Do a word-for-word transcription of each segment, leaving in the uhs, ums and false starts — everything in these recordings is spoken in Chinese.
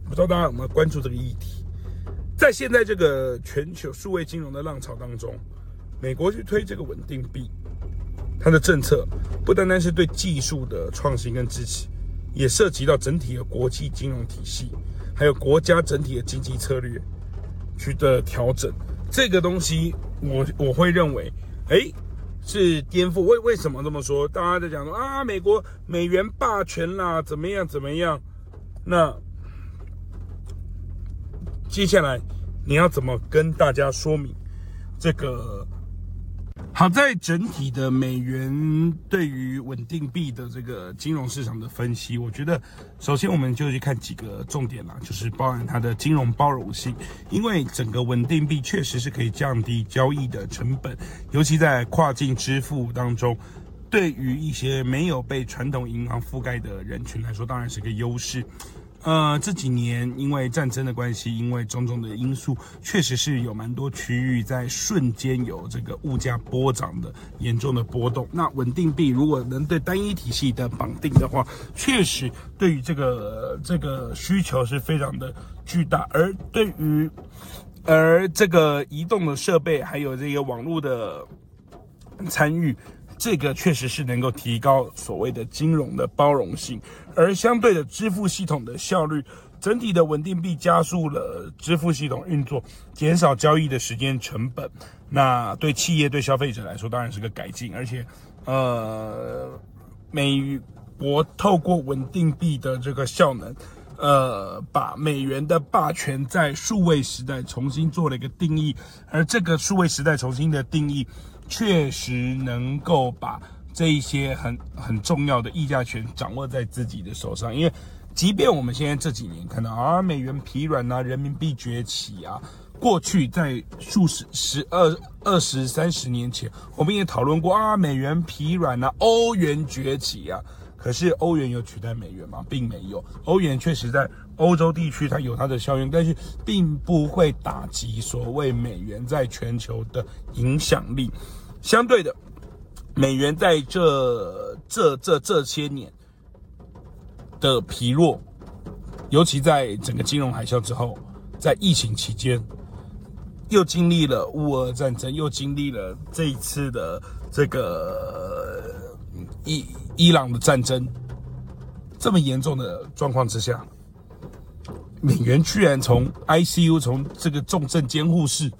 不知道大家有没有关注这个议题？在现在这个全球数位金融的浪潮当中，美国去推这个稳定币，它的政策不单单是对技术的创新跟支持，也涉及到整体的国际金融体系，还有国家整体的经济策略去的调整。这个东西我我会认为，哎，是颠覆。为为什么这么说？大家在讲说啊，美国美元霸权啦，怎么样怎么样？那接下来你要怎么跟大家说明这个？好，在整体的美元对于稳定币的这个金融市场的分析，我觉得首先我们就去看几个重点啦，就是包含它的金融包容性，因为整个稳定币确实是可以降低交易的成本，尤其在跨境支付当中，对于一些没有被传统银行覆盖的人群来说，当然是个优势。呃，这几年因为战争的关系，因为种种的因素，确实是有蛮多区域在瞬间有这个物价波涨的严重的波动。那稳定币如果能对单一体系的绑定的话，确实对于这个这个需求是非常的巨大。而对于而这个移动的设备还有这个网络的参与，这个确实是能够提高所谓的金融的包容性，而相对的支付系统的效率，整体的稳定币加速了支付系统运作，减少交易的时间成本。那对企业对消费者来说当然是个改进，而且呃，美国透过稳定币的这个效能，呃，把美元的霸权在数位时代重新做了一个定义，而这个数位时代重新的定义，确实能够把这一些很很重要的议价权掌握在自己的手上。因为即便我们现在这几年看到啊，美元疲软啊，人民币崛起啊，过去在数十、十二、二十、三十年前，我们也讨论过啊，美元疲软啊，欧元崛起啊。可是欧元有取代美元吗？并没有。欧元确实在欧洲地区它有它的效用，但是并不会打击所谓美元在全球的影响力。相对的，美元在这这这这些年的疲弱，尤其在整个金融海啸之后，在疫情期间，又经历了乌俄战争，又经历了这一次的这个伊伊朗的战争，这么严重的状况之下，美元居然从 I C U 从这个重症监护室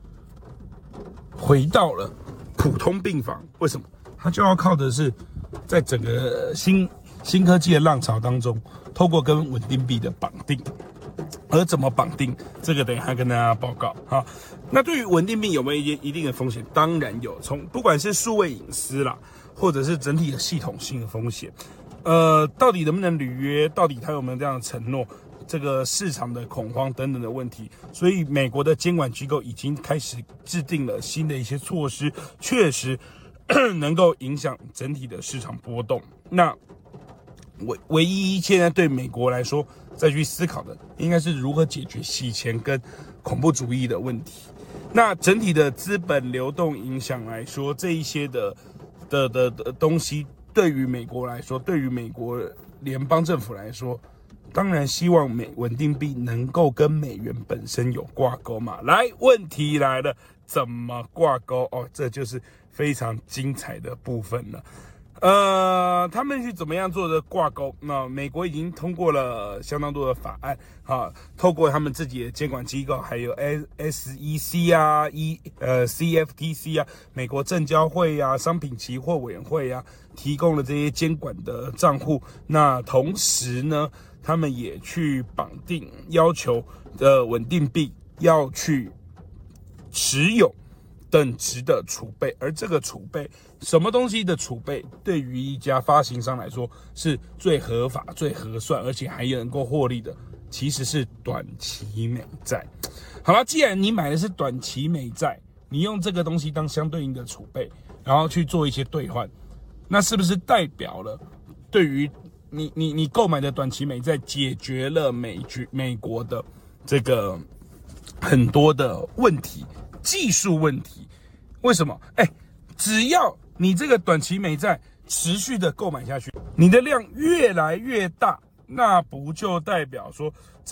回到了普通病房。为什么？它就要靠的是在整个新新科技的浪潮当中，透过跟稳定币的绑定。而怎么绑定，这个等一下跟大家报告哈。那对于稳定币有没有一一定的风险？当然有，从不管是数位隐私啦，或者是整体的系统性的风险，呃，到底能不能履约，到底它有没有这样的承诺，这个市场的恐慌等等的问题，所以美国的监管机构已经开始制定了新的一些措施，确实能够影响整体的市场波动。那唯唯一现在对美国来说再去思考的，应该是如何解决洗钱跟恐怖主义的问题。那整体的资本流动影响来说，这一些的的的的东西，对于美国来说，对于美国联邦政府来说，当然希望美稳定币能够跟美元本身有挂钩嘛。来，问题来了，怎么挂钩？哦，这就是非常精彩的部分了。呃，他们是怎么样做的挂钩？那美国已经通过了相当多的法案啊，透过他们自己的监管机构，还有 S E C 啊、E 呃 C F T C 啊、美国证交会啊、商品期货委员会啊，提供了这些监管的账户。那同时呢，他们也去绑定要求的稳定币要去持有等值的储备，而这个储备，什么东西的储备，对于一家发行商来说是最合法、最合算，而且还能够获利的，其实是短期美债。好了，既然你买的是短期美债，你用这个东西当相对应的储备，然后去做一些兑换，那是不是代表了对于你你你购买的短期美债解决了美局美国的这个很多的问题？技术问题，为什么？哎，只要你这个短期美债持续的购买下去，你的量越来越大，那不就代表说